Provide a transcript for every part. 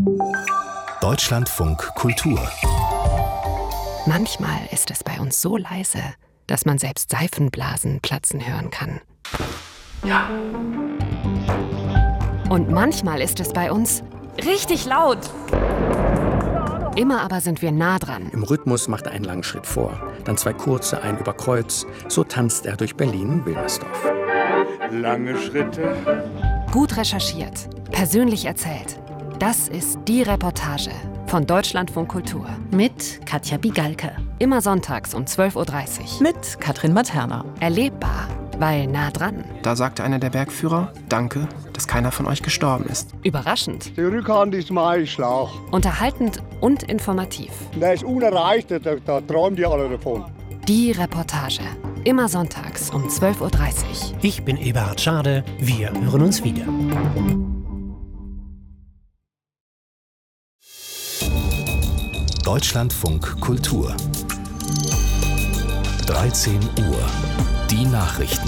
Deutschlandfunk Kultur. Manchmal ist es bei uns so leise, dass man selbst Seifenblasen platzen hören kann. Ja. Und manchmal ist es bei uns richtig laut. Immer aber sind wir nah dran. Im Rhythmus macht er einen langen Schritt vor, dann 2 kurze, einen über Kreuz. So tanzt er durch Berlin-Wilmersdorf. Lange Schritte. Gut recherchiert, persönlich erzählt. Das ist die Reportage von Deutschlandfunk Kultur. Mit Katja Bigalke. Immer sonntags um 12.30 Uhr. Mit Katrin Materna. Erlebbar, weil nah dran. Da sagte einer der Bergführer, danke, dass keiner von euch gestorben ist. Überraschend. Die Rückhand ist mein Schlauch. Unterhaltend und informativ. Der ist unerreicht, da träumen die alle davon. Die Reportage. Immer sonntags um 12.30 Uhr. Ich bin Eberhard Schade. Wir hören uns wieder. Deutschlandfunk Kultur. 13 Uhr. Die Nachrichten.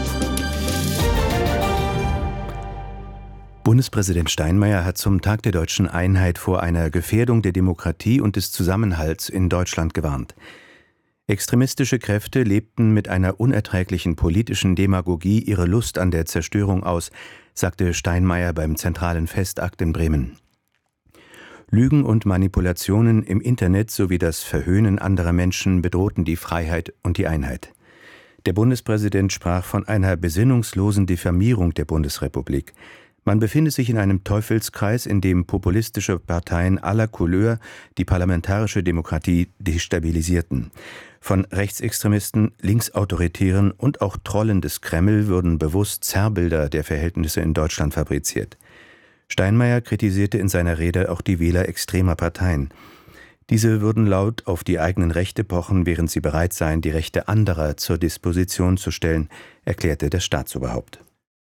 Bundespräsident Steinmeier hat zum Tag der deutschen Einheit vor einer Gefährdung der Demokratie und des Zusammenhalts in Deutschland gewarnt. Extremistische Kräfte lebten mit einer unerträglichen politischen Demagogie ihre Lust an der Zerstörung aus, sagte Steinmeier beim zentralen Festakt in Bremen. Lügen und Manipulationen im Internet sowie das Verhöhnen anderer Menschen bedrohten die Freiheit und die Einheit. Der Bundespräsident sprach von einer besinnungslosen Diffamierung der Bundesrepublik. Man befinde sich in einem Teufelskreis, in dem populistische Parteien aller Couleur die parlamentarische Demokratie destabilisierten. Von Rechtsextremisten, Linksautoritären und auch Trollen des Kreml würden bewusst Zerrbilder der Verhältnisse in Deutschland fabriziert. Steinmeier kritisierte in seiner Rede auch die Wähler extremer Parteien. Diese würden laut auf die eigenen Rechte pochen, während sie bereit seien, die Rechte anderer zur Disposition zu stellen, erklärte das Staatsoberhaupt.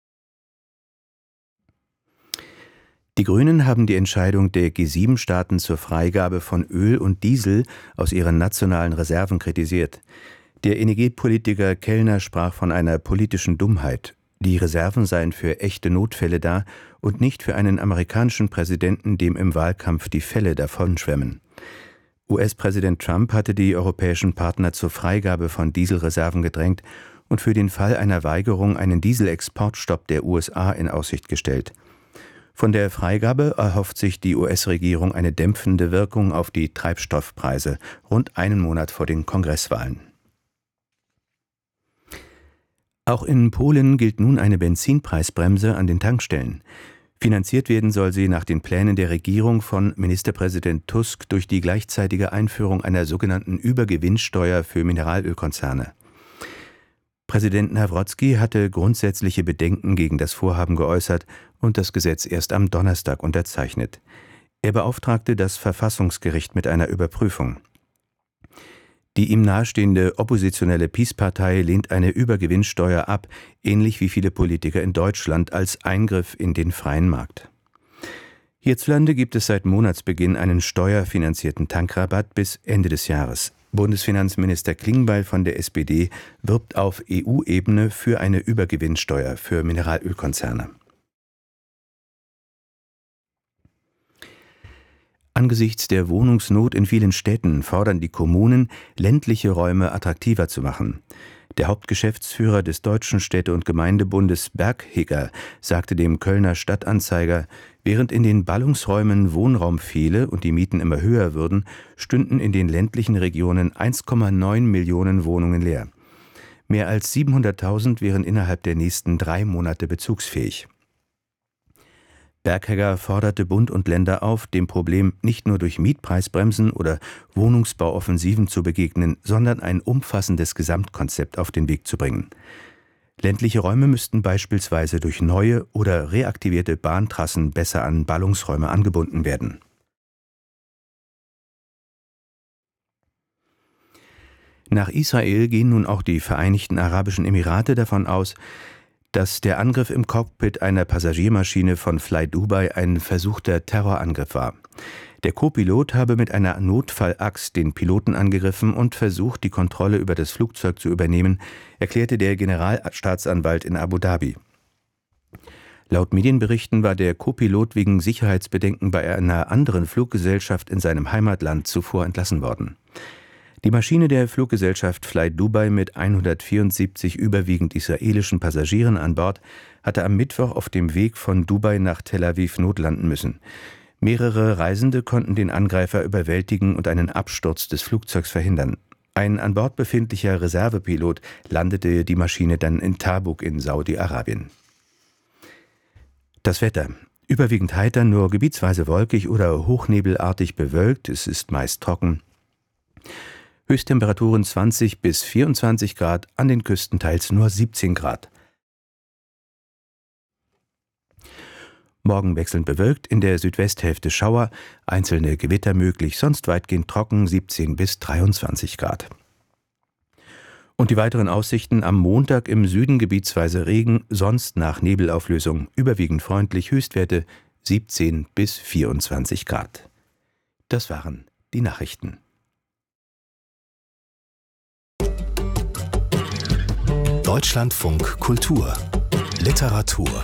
Die Grünen haben die Entscheidung der G7-Staaten zur Freigabe von Öl und Diesel aus ihren nationalen Reserven kritisiert. Der Energiepolitiker Kellner sprach von einer politischen Dummheit. Die Reserven seien für echte Notfälle da und nicht für einen amerikanischen Präsidenten, dem im Wahlkampf die Fälle davonschwemmen. US-Präsident Trump hatte die europäischen Partner zur Freigabe von Dieselreserven gedrängt und für den Fall einer Weigerung einen Dieselexportstopp der USA in Aussicht gestellt. Von der Freigabe erhofft sich die US-Regierung eine dämpfende Wirkung auf die Treibstoffpreise, rund einen Monat vor den Kongresswahlen. Auch in Polen gilt nun eine Benzinpreisbremse an den Tankstellen. Finanziert werden soll sie nach den Plänen der Regierung von Ministerpräsident Tusk durch die gleichzeitige Einführung einer sogenannten Übergewinnsteuer für Mineralölkonzerne. Präsident Nawrocki hatte grundsätzliche Bedenken gegen das Vorhaben geäußert und das Gesetz erst am Donnerstag unterzeichnet. Er beauftragte das Verfassungsgericht mit einer Überprüfung. Die ihm nahestehende oppositionelle PiS-Partei lehnt eine Übergewinnsteuer ab, ähnlich wie viele Politiker in Deutschland, als Eingriff in den freien Markt. Hierzulande gibt es seit Monatsbeginn einen steuerfinanzierten Tankrabatt bis Ende des Jahres. Bundesfinanzminister Klingbeil von der SPD wirbt auf EU-Ebene für eine Übergewinnsteuer für Mineralölkonzerne. Angesichts der Wohnungsnot in vielen Städten fordern die Kommunen, ländliche Räume attraktiver zu machen. Der Hauptgeschäftsführer des Deutschen Städte- und Gemeindebundes Berghigger sagte dem Kölner Stadtanzeiger, während in den Ballungsräumen Wohnraum fehle und die Mieten immer höher würden, stünden in den ländlichen Regionen 1,9 Millionen Wohnungen leer. Mehr als 700.000 wären innerhalb der nächsten 3 Monate bezugsfähig. Berghegger forderte Bund und Länder auf, dem Problem nicht nur durch Mietpreisbremsen oder Wohnungsbauoffensiven zu begegnen, sondern ein umfassendes Gesamtkonzept auf den Weg zu bringen. Ländliche Räume müssten beispielsweise durch neue oder reaktivierte Bahntrassen besser an Ballungsräume angebunden werden. Nach Israel gehen nun auch die Vereinigten Arabischen Emirate davon aus, dass der Angriff im Cockpit einer Passagiermaschine von Fly Dubai ein versuchter Terrorangriff war. Der Co-Pilot habe mit einer Notfallaxt den Piloten angegriffen und versucht, die Kontrolle über das Flugzeug zu übernehmen, erklärte der Generalstaatsanwalt in Abu Dhabi. Laut Medienberichten war der Co-Pilot wegen Sicherheitsbedenken bei einer anderen Fluggesellschaft in seinem Heimatland zuvor entlassen worden. Die Maschine der Fluggesellschaft Fly Dubai mit 174 überwiegend israelischen Passagieren an Bord hatte am Mittwoch auf dem Weg von Dubai nach Tel Aviv notlanden müssen. Mehrere Reisende konnten den Angreifer überwältigen und einen Absturz des Flugzeugs verhindern. Ein an Bord befindlicher Reservepilot landete die Maschine dann in Tabuk in Saudi-Arabien. Das Wetter. Überwiegend heiter, nur gebietsweise wolkig oder hochnebelartig bewölkt. Es ist meist trocken. Höchsttemperaturen 20 bis 24 Grad, an den Küsten teils nur 17 Grad. Morgen wechselnd bewölkt, in der Südwesthälfte Schauer, einzelne Gewitter möglich, sonst weitgehend trocken, 17 bis 23 Grad. Und die weiteren Aussichten: am Montag im Süden gebietsweise Regen, sonst nach Nebelauflösung überwiegend freundlich, Höchstwerte 17 bis 24 Grad. Das waren die Nachrichten. Deutschlandfunk Kultur Literatur.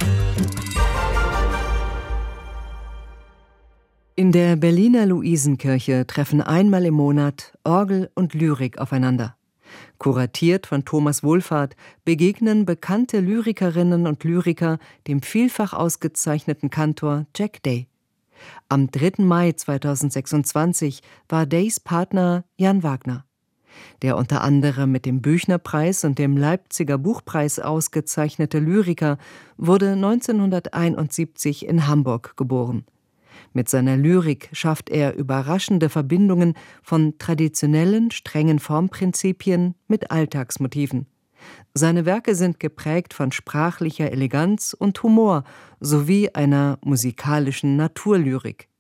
In der Berliner Luisenkirche treffen einmal im Monat Orgel und Lyrik aufeinander. Kuratiert von Thomas Wohlfahrt begegnen bekannte Lyrikerinnen und Lyriker dem vielfach ausgezeichneten Kantor Jack Day. Am 3. Mai 2026 war Days Partner Jan Wagner. Der unter anderem mit dem Büchnerpreis und dem Leipziger Buchpreis ausgezeichnete Lyriker wurde 1971 in Hamburg geboren. Mit seiner Lyrik schafft er überraschende Verbindungen von traditionellen, strengen Formprinzipien mit Alltagsmotiven. Seine Werke sind geprägt von sprachlicher Eleganz und Humor sowie einer musikalischen Naturlyrik.